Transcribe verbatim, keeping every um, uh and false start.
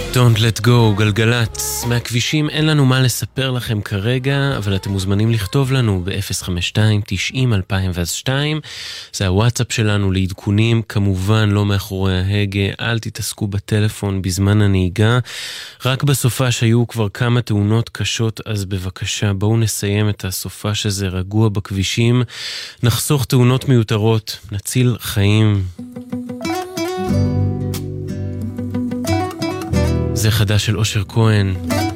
Don't let go, גלגלץ. מהכבישים אין לנו מה לספר לכם כרגע, אבל אתם מוזמנים לכתוב לנו ב-אפס חמש שתיים תשעים אלפיים ושתיים. זה הוואטסאפ שלנו לעדכונים, כמובן לא מאחורי ההגה, אל תתעסקו בטלפון בזמן הנהיגה. רק בסופה שהיו כבר כמה תאונות קשות, אז בבקשה בואו נסיים את הסופה שזה רגוע בכבישים, נחסוך תאונות מיותרות, נציל חיים. זה חדש של אושר כהן.